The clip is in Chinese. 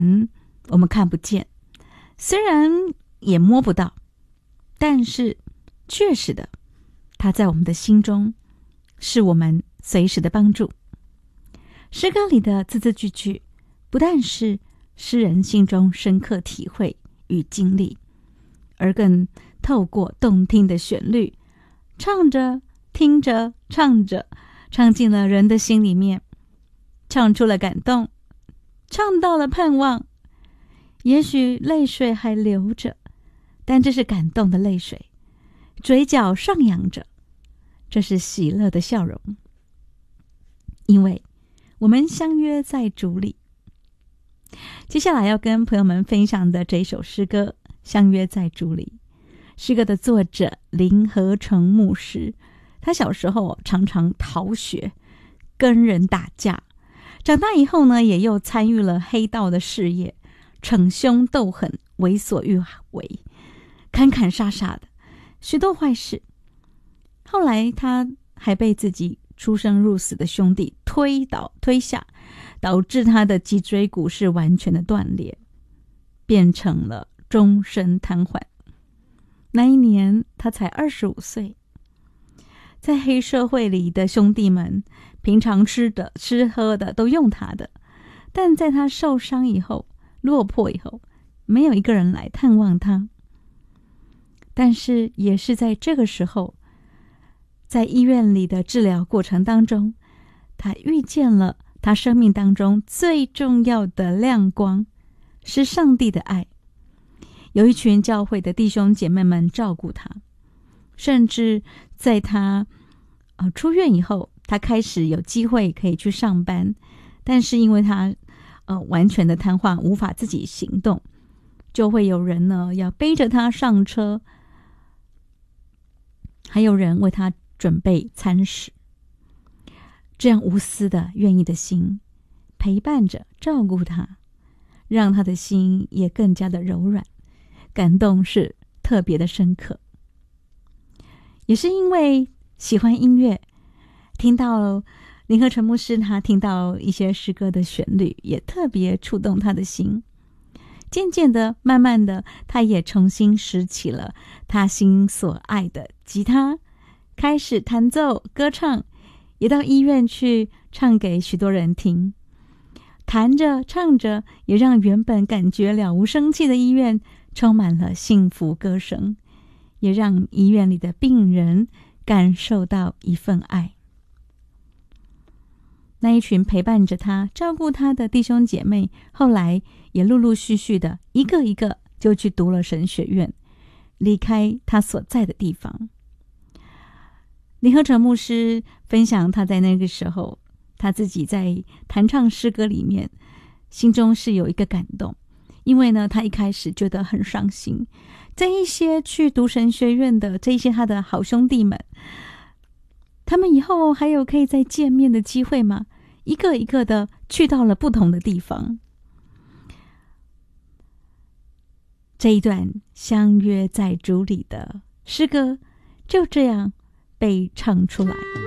我们看不见，虽然也摸不到，但是确实的，它在我们的心中，是我们随时的帮助。诗歌里的字字句句，不但是诗人心中深刻体会与经历，而更透过动听的旋律，唱着听着唱着，唱进了人的心里面，唱出了感动，唱到了盼望。也许泪水还流着，但这是感动的泪水，嘴角上扬着，这是喜乐的笑容，因为我们相约在主里。接下来要跟朋友们分享的这一首诗歌《相约在主里》，诗歌的作者林和成牧师，他小时候常常逃学，跟人打架，长大以后呢，也又参与了黑道的事业，逞凶斗狠，为所欲为，砍砍杀杀的许多坏事。后来他还被自己出生入死的兄弟推下，导致他的脊椎骨是完全的断裂，变成了终身瘫痪。那一年他才25岁。在黑社会里的兄弟们平常吃喝的都用他的，但在他受伤以后，落魄以后，没有一个人来探望他。但是也是在这个时候，在医院里的治疗过程当中，他遇见了他生命当中最重要的亮光，是上帝的爱。有一群教会的弟兄姐妹们照顾他，甚至在他出院以后，他开始有机会可以去上班，但是因为他完全的瘫痪，无法自己行动，就会有人呢要背着他上车，还有人为他准备餐食。这样无私的愿意的心，陪伴着照顾他，让他的心也更加的柔软，感动是特别的深刻。也是因为喜欢音乐，听到林和成牧师他听到一些诗歌的旋律，也特别触动他的心。渐渐的，慢慢的，他也重新拾起了他心所爱的吉他，开始弹奏歌唱，也到医院去唱给许多人听。弹着唱着，也让原本感觉了无生气的医院充满了幸福歌声，也让医院里的病人感受到一份爱。那一群陪伴着他照顾他的弟兄姐妹，后来也陆陆续续的一个一个就去读了神学院，离开他所在的地方。林和成牧师分享他在那个时候，他自己在弹唱诗歌里面，心中是有一个感动。因为呢，他一开始觉得很伤心，在一些去读神学院的这一些他的好兄弟们，他们以后还有可以再见面的机会吗？一个一个的去到了不同的地方。这一段相约在主里的诗歌就这样被唱出来。